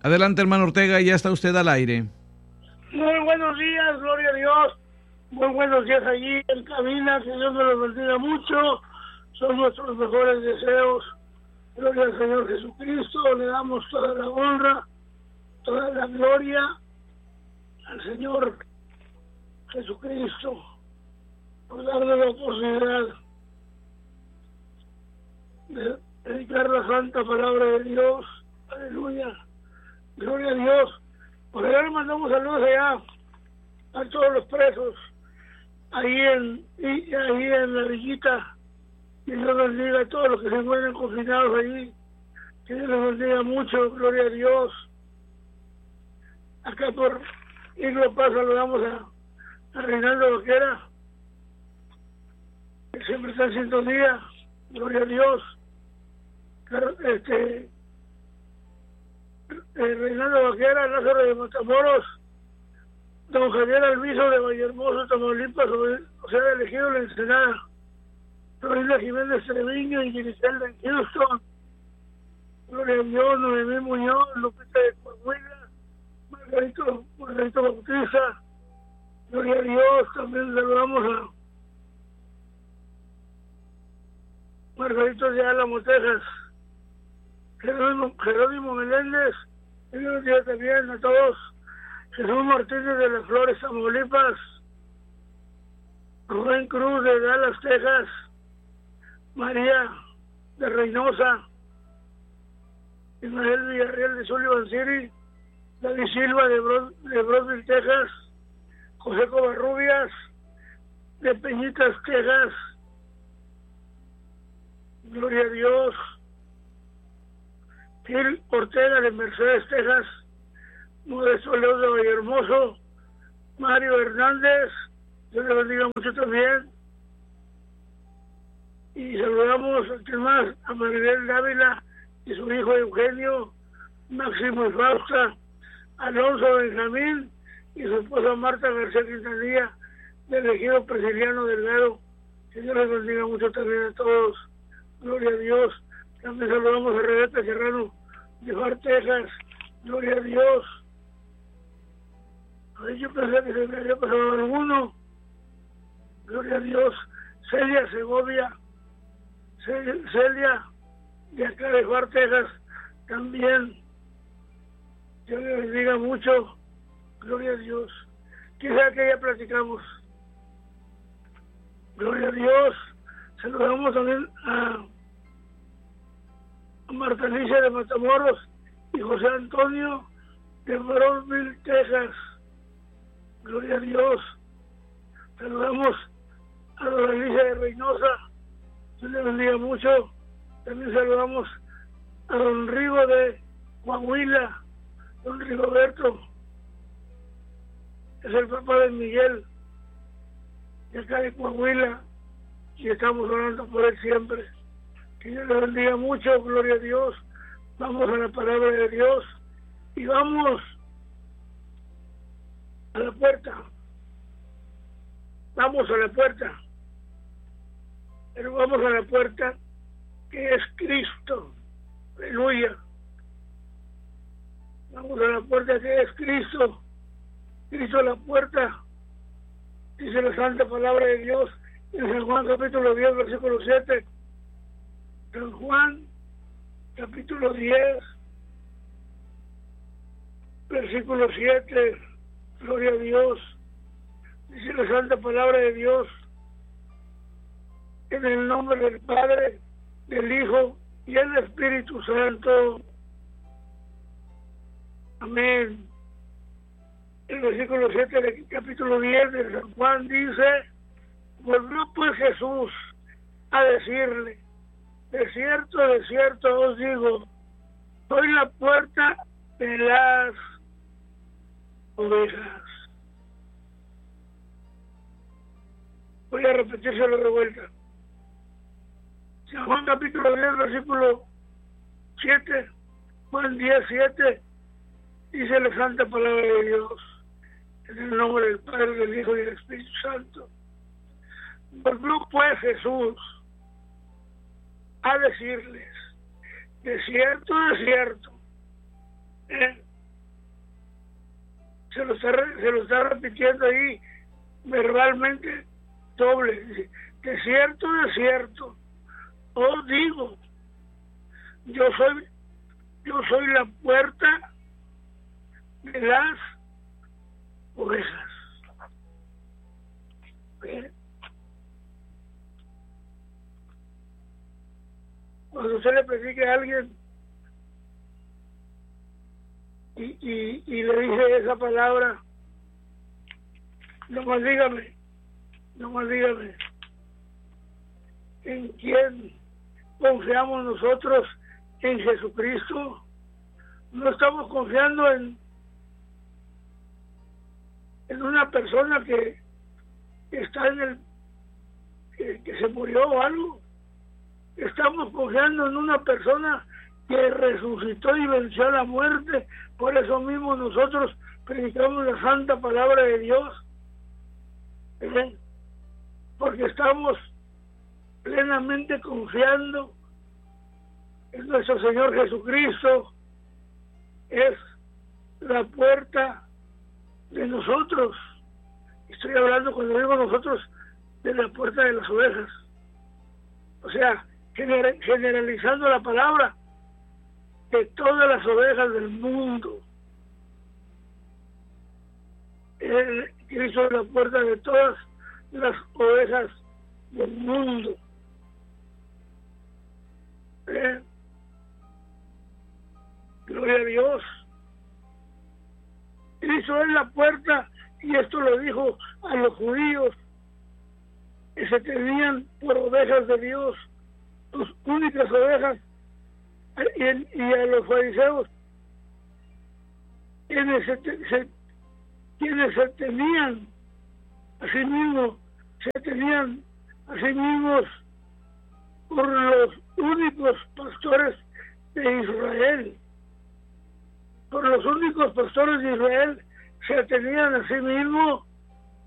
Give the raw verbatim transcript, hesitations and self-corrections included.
Adelante, hermano Ortega, ya está usted al aire. Muy buenos días, gloria a Dios. Muy buenos días allí en cabina, que Dios me los bendiga mucho. Son nuestros mejores deseos. Gloria al Señor Jesucristo. Le damos toda la honra, toda la gloria al Señor Jesucristo por darle la oportunidad de dedicar la santa palabra de Dios. Aleluya. Gloria a Dios. Por allá le mandamos saludos allá a todos los presos ahí en y, ahí en la villita. Que Dios bendiga a todos los que se encuentran confinados allí. Que Dios les bendiga mucho. Gloria a Dios. Acá por Iglo Paz saludamos a, a Reinaldo Vaquera, que siempre está en sintonía. Gloria a Dios. Este eh, Reinaldo Vaquera, Lázaro de Matamoros, don Javier Alviso de Vallehermoso, Tamaulipas, o sea, elegido la Ensenada, Florinda Jiménez Treviño y Giriselda en Houston, Gloria a Dios, Noemí Muñoz, Lupita de Coahuila, Margarito, Margarito Bautista, Gloria a Dios. También saludamos a Margarito de Álamo, Texas, Jerónimo, Jerónimo Meléndez, y buenos días también a todos. Jesús Martínez de las Flores, Tamaulipas, Rubén Cruz de Dallas, Texas, María de Reynosa, Ismael Villarreal de Sullivan City, David Silva de, Bro, de Brosville, Texas, José Covarrubias de Peñitas, Texas, gloria a Dios, Gil Ortega de Mercedes, Texas, Modesto León de Vallehermoso, Mario Hernández, Dios le bendiga mucho también. Y saludamos a quien más, a Maribel Dávila y su hijo Eugenio, Máximo y Fausta, Alonso Benjamín y su esposa Marta García Quintanilla, del ejido Presiliano Delgado. Que Dios les bendiga mucho también a todos. Gloria a Dios. También saludamos a Rebeca Serrano de Far, Texas. Gloria a Dios. Ay, yo pensé que se me había pasado alguno. Gloria a Dios. Celia Segovia. Celia de acá de Far, Texas. También. Dios le bendiga mucho. Gloria a Dios. Quizá que ya platicamos. Gloria a Dios. Saludamos también a Marta Alicia de Matamoros y José Antonio de Brownsville, Texas. Gloria a Dios. Saludamos a Dona Alicia de Reynosa. Dios le bendiga mucho. También saludamos a don Rigo de Coahuila, don Rigoberto. Es el papá de Miguel, de acá de Coahuila, y estamos orando por él siempre. Que Dios le bendiga mucho, gloria a Dios. Vamos a la palabra de Dios y vamos a la puerta. Vamos a la puerta. Pero vamos a la puerta que es Cristo. Aleluya. Vamos a la puerta que es Cristo. Cristo a la puerta. Dice la santa palabra de Dios en San Juan capítulo diez, versículo siete. San Juan capítulo diez, versículo siete. Gloria a Dios. Dice la santa palabra de Dios: en el nombre del Padre, del Hijo y del Espíritu Santo. Amén. El versículo siete del capítulo diez de San Juan dice: volvió pues Jesús a decirle: de cierto, de cierto os digo, soy la puerta de las ovejas. Voy a repetírselo de vuelta. San Juan capítulo diez, versículo siete, Juan diez, siete, dice la santa palabra de Dios, en el nombre del Padre, del Hijo y del Espíritu Santo. Volvió pues Jesús a decirles: de cierto, de cierto, ¿eh? se lo está, se lo está repitiendo ahí verbalmente doble. Dice, de cierto, de cierto, os digo, yo soy, yo soy la puerta de las ovejas. ¿Bien? Cuando usted le predique a alguien y, y, y le dice esa palabra, nomás dígame, nomás dígame, ¿en quién confiamos nosotros? En Jesucristo. No estamos confiando en en una persona que, que está en el que, que se murió o algo. Estamos confiando en una persona que resucitó y venció la muerte. Por eso mismo nosotros predicamos la santa palabra de Dios. ¿Ven? Porque estamos plenamente confiando en nuestro Señor Jesucristo. Es la puerta de nosotros. Estoy hablando, cuando digo nosotros, de la puerta de las ovejas. O sea, gener- generalizando la palabra, de todas las ovejas del mundo. Él, Cristo es la puerta de todas las ovejas del mundo. ¿Eh? Gloria a Dios. Cristo es la puerta, y esto lo dijo a los judíos que se tenían por ovejas de Dios, sus únicas ovejas, y, y a los fariseos, quienes se, se, quienes se tenían a sí mismos, se tenían a sí mismos por los únicos pastores de Israel. Por los únicos pastores de Israel se tenían a sí mismos